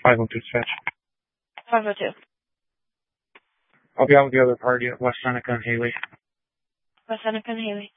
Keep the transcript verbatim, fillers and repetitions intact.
five oh two dispatch. five oh two. I'll be out with the other party at West Seneca and Haley. West Seneca and Haley.